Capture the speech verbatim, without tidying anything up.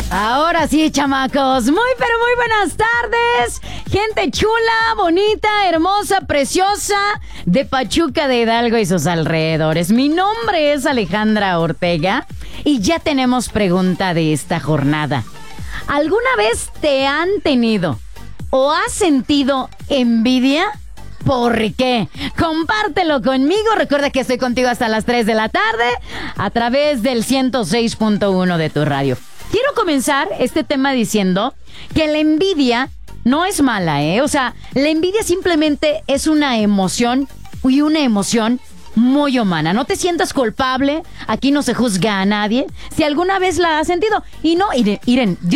Ahora sí, chamacos, muy pero muy buenas tardes. Gente chula, bonita, hermosa, preciosa de Pachuca de Hidalgo y sus alrededores. Mi nombre es Alejandra Ortega y ya tenemos pregunta de esta jornada. ¿Alguna vez te han tenido o has sentido envidia? ¿Por qué? Compártelo conmigo. Recuerda que estoy contigo hasta las tres de la tarde a través del ciento seis punto uno de tu radio. Quiero comenzar este tema diciendo que la envidia no es mala, ¿eh? O sea, la envidia simplemente es una emoción y una emoción muy humana. No te sientas culpable. Aquí no se juzga a nadie. Si alguna vez la has sentido. Y no, Iren, Iren, yo